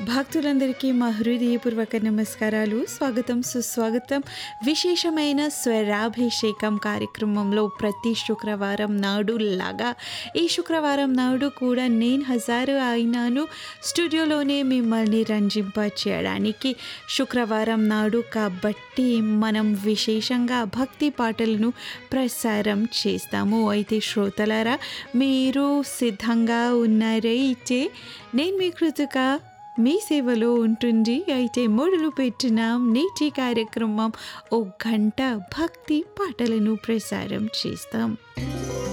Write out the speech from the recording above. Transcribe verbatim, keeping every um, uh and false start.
భక్తులందరికీ మా హృదయపూర్వక నమస్కారాలు. స్వాగతం, సుస్వాగతం. విశేషమైన స్వరాభిషేకం కార్యక్రమంలో ప్రతి శుక్రవారం నాడు లాగా ఈ శుక్రవారం నాడు కూడా నేను హజారు అయినాను స్టూడియోలోనే మిమ్మల్ని రంజింప చేయడానికి. శుక్రవారం నాడు కాబట్టి మనం విశేషంగా భక్తి పాటలను ప్రసారం చేస్తాము. అయితే శ్రోతలారా, మీరు సిద్ధంగా ఉన్నారైతే నేను మీ కృతిక మీ సేవలో ఉంటుంది. అయితే మొదలు పెట్టినాం నేటి కార్యక్రమం. ఓ గంట భక్తి పాటలను ప్రసారం చేస్తాం.